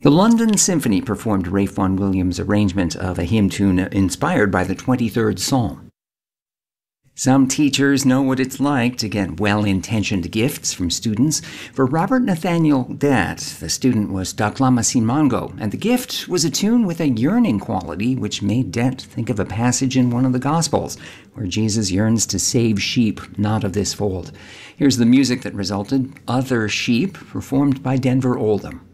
The London Symphony performed Ralph Vaughan Williams' arrangement of a hymn tune inspired by the 23rd Psalm. Some teachers know what it's like to get well-intentioned gifts from students. For Robert Nathaniel Datt, the student was Daklama Simango, and the gift was a tune with a yearning quality which made Datt think of a passage in one of the Gospels, where Jesus yearns to save sheep not of this fold. Here's the music that resulted, Other Sheep, performed by Denver Oldham.